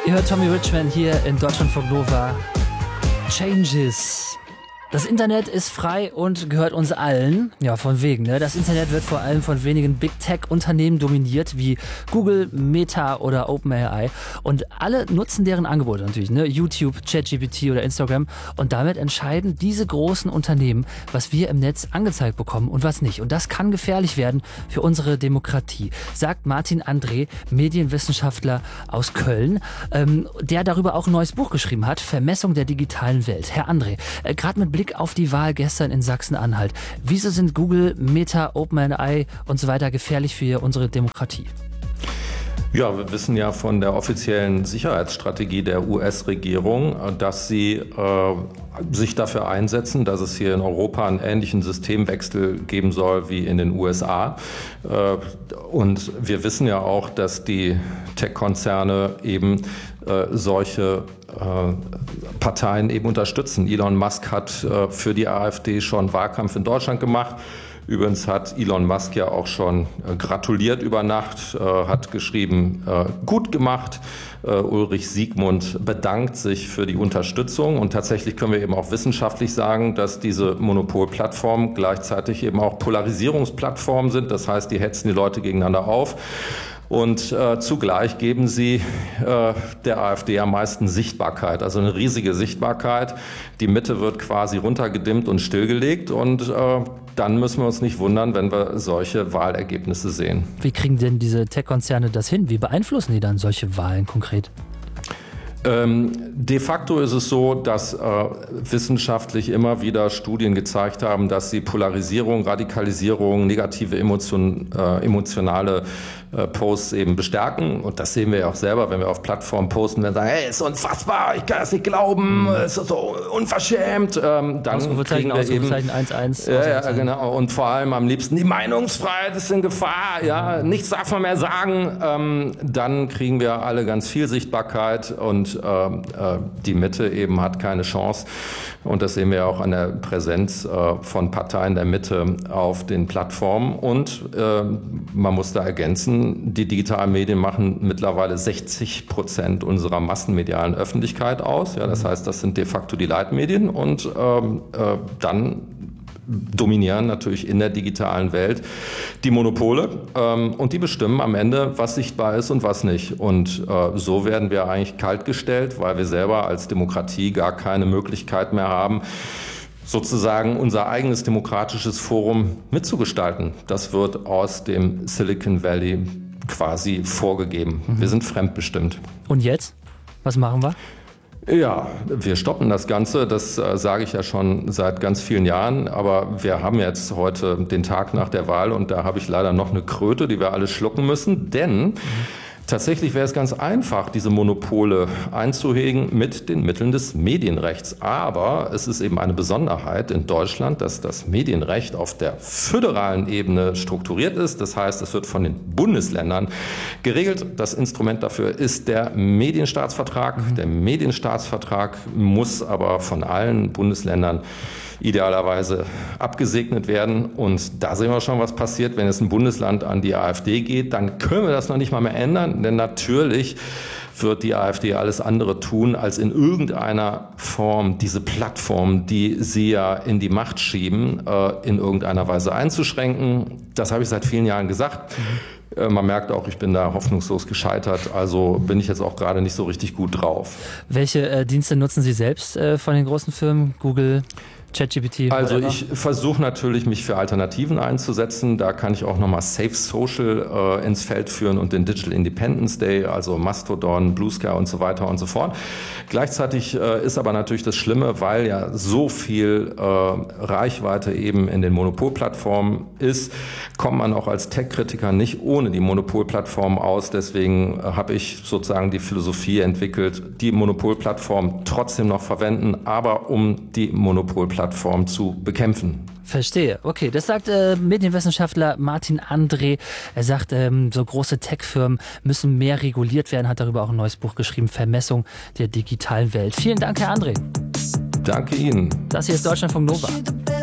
Ihr hört Tommy Richman hier in Deutschlandfunk Nova. Changes. Das Internet ist frei und gehört uns allen. Ja, von wegen, ne? Das Internet wird vor allem von wenigen Big-Tech-Unternehmen dominiert, wie Google, Meta oder OpenAI. Und alle nutzen deren Angebote natürlich, ne? YouTube, ChatGPT oder Instagram. Und damit entscheiden diese großen Unternehmen, was wir im Netz angezeigt bekommen und was nicht. Und das kann gefährlich werden für unsere Demokratie, sagt Martin André, Medienwissenschaftler aus Köln, der darüber auch ein neues Buch geschrieben hat, Vermessung der digitalen Welt. Herr André, gerade mit Blick auf die Wahl gestern in Sachsen-Anhalt. Wieso sind Google, Meta, OpenAI und so weiter gefährlich für unsere Demokratie? Ja, wir wissen ja von der offiziellen Sicherheitsstrategie der US-Regierung, dass sie sich dafür einsetzen, dass es hier in Europa einen ähnlichen Systemwechsel geben soll wie in den USA. Und wir wissen ja auch, dass die Tech-Konzerne eben solche Parteien eben unterstützen. Elon Musk hat für die AfD schon Wahlkampf in Deutschland gemacht. Übrigens hat Elon Musk ja auch schon gratuliert über Nacht, hat geschrieben, gut gemacht. Ulrich Siegmund bedankt sich für die Unterstützung. Und tatsächlich können wir eben auch wissenschaftlich sagen, dass diese Monopolplattformen gleichzeitig eben auch Polarisierungsplattformen sind. Das heißt, die hetzen die Leute gegeneinander auf. Und zugleich geben sie der AfD am meisten Sichtbarkeit, also eine riesige Sichtbarkeit. Die Mitte wird quasi runtergedimmt und stillgelegt und dann müssen wir uns nicht wundern, wenn wir solche Wahlergebnisse sehen. Wie kriegen denn diese Tech-Konzerne das hin? Wie beeinflussen die dann solche Wahlen konkret? De facto ist es so, dass wissenschaftlich immer wieder Studien gezeigt haben, dass sie Polarisierung, Radikalisierung, negative emotionale Posts eben bestärken. Und das sehen wir ja auch selber, wenn wir auf Plattformen posten, wenn wir sagen, hey, ist unfassbar, ich kann das nicht glauben, es ist so unverschämt. Dann kriegen wir eben 1-1. Ja, genau. Und vor allem am liebsten, die Meinungsfreiheit ist in Gefahr, ja, nichts darf man mehr sagen. Dann kriegen wir alle ganz viel Sichtbarkeit und die Mitte eben hat keine Chance. Und das sehen wir auch an der Präsenz von Parteien der Mitte auf den Plattformen. Und man muss da ergänzen, die digitalen Medien machen mittlerweile 60% unserer massenmedialen Öffentlichkeit aus. Ja, das heißt, das sind de facto die Leitmedien. Und dann dominieren natürlich in der digitalen Welt die Monopole und die bestimmen am Ende, was sichtbar ist und was nicht. Und so werden wir eigentlich kaltgestellt, weil wir selber als Demokratie gar keine Möglichkeit mehr haben, sozusagen unser eigenes demokratisches Forum mitzugestalten. Das wird aus dem Silicon Valley quasi vorgegeben. Wir sind fremdbestimmt. Und jetzt? Was machen wir? Ja, wir stoppen das Ganze, das sage ich ja schon seit ganz vielen Jahren, aber wir haben jetzt heute den Tag nach der Wahl und da habe ich leider noch eine Kröte, die wir alle schlucken müssen, denn tatsächlich wäre es ganz einfach, diese Monopole einzuhegen mit den Mitteln des Medienrechts. Aber es ist eben eine Besonderheit in Deutschland, dass das Medienrecht auf der föderalen Ebene strukturiert ist. Das heißt, es wird von den Bundesländern geregelt. Das Instrument dafür ist der Medienstaatsvertrag. Der Medienstaatsvertrag muss aber von allen Bundesländern idealerweise abgesegnet werden. Und da sehen wir schon, was passiert, wenn jetzt ein Bundesland an die AfD geht. Dann können wir das noch nicht mal mehr ändern, denn natürlich wird die AfD alles andere tun, als in irgendeiner Form diese Plattform, die sie ja in die Macht schieben, in irgendeiner Weise einzuschränken. Das habe ich seit vielen Jahren gesagt. Man merkt auch, ich bin da hoffnungslos gescheitert, also bin ich jetzt auch gerade nicht so richtig gut drauf. Welche Dienste nutzen Sie selbst von den großen Firmen? Google, ChatGPT? Also ich versuche natürlich, mich für Alternativen einzusetzen. Da kann ich auch nochmal Safe Social ins Feld führen und den Digital Independence Day, also Mastodon, Blue Sky und so weiter und so fort. Gleichzeitig ist aber natürlich das Schlimme, weil ja so viel Reichweite eben in den Monopolplattformen ist, kommt man auch als Tech-Kritiker nicht ohne die Monopolplattformen aus. Deswegen habe ich sozusagen die Philosophie entwickelt, die Monopolplattform trotzdem noch verwenden, aber um die Monopolplattform zu bekämpfen. Verstehe. Okay, das sagt Medienwissenschaftler Martin André. Er sagt, so große Tech-Firmen müssen mehr reguliert werden, hat darüber auch ein neues Buch geschrieben, Vermessung der digitalen Welt. Vielen Dank, Herr André. Danke Ihnen. Das hier ist Deutschlandfunk Nova.